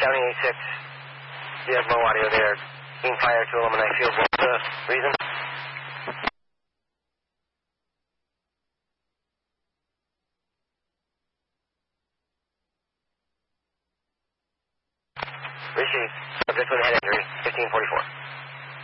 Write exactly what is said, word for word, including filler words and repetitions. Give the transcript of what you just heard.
County eight six. You have low audio there. Being fire to Illumini Field. What's the reason? Receive. Subject with head injury. fifteen forty-four.